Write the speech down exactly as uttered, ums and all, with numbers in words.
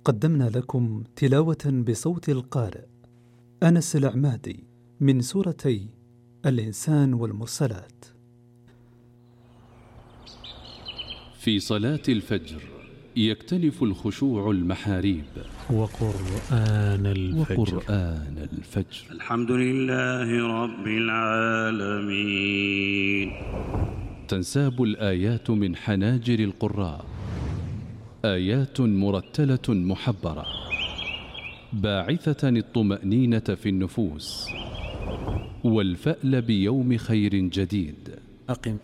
قدمنا لكم تلاوة بصوت القارئ أنس العمادي من سورتي الإنسان والمرسلات. في صلاة الفجر يكتنف الخشوع المحاريب. وقرآن الفجر, وقرآن الفجر. الحمد لله رب العالمين. تنساب الآيات من حناجر القراء، آيات مرتلة محبرة باعثة الطمأنينة في النفوس والفأل بيوم خير جديد. أقم